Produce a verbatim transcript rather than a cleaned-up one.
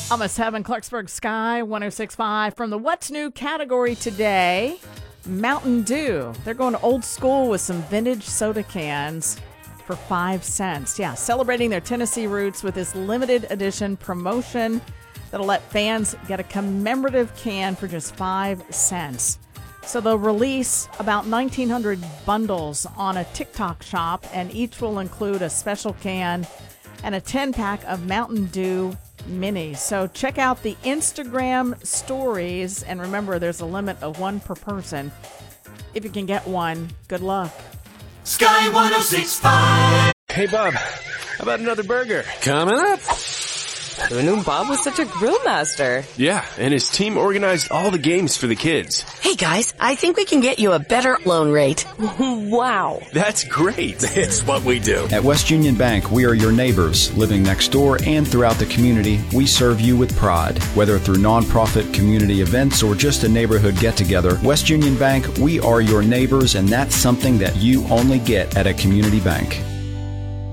Almost seven, Clarksburg Sky, one oh six point five. From the What's New category today, Mountain Dew. They're going old school with some vintage soda cans for five cents. Yeah, celebrating their Tennessee roots with this limited edition promotion that'll let fans get a commemorative can for just five cents. So they'll release about nineteen hundred bundles on a TikTok shop, and each will include a special can and a ten-pack of Mountain Dew Minis. So check out the Instagram stories, and remember, there's a limit of one per person. If you can get one, good luck. Sky one oh six point five. Hey, Bob, how about another burger? Coming up. Who knew Bob was such a grill master? Yeah, and his team organized all the games for the kids. Hey guys, I think we can get you a better loan rate. Wow. That's great. It's what we do. At West Union Bank, we are your neighbors. Living next door and throughout the community, we serve you with pride. Whether through nonprofit community events or just a neighborhood get-together, West Union Bank, we are your neighbors, and that's something that you only get at a community bank.